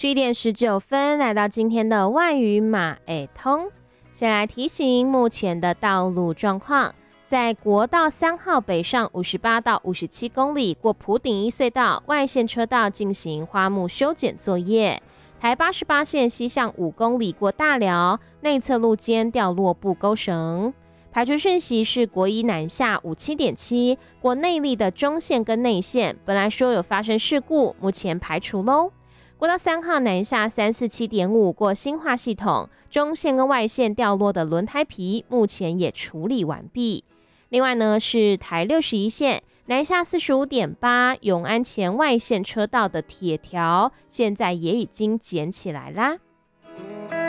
11点19分，来到今天的外语马诶通。先来提醒目前的道路状况，在国道3号北上58到57公里过埔顶一隧道外线车道进行花木修剪作业。台88线西向5公里过大寮内侧路肩掉落布钩绳。排除讯息是国一南下57.7过内坜的中线跟内线，本来说有发生事故，目前排除喽。国道3号南下347.5过新化系统，中线跟外线掉落的轮胎皮目前也处理完毕。另外呢是台61线南下45.8永安前外线车道的铁条，现在也已经捡起来啦。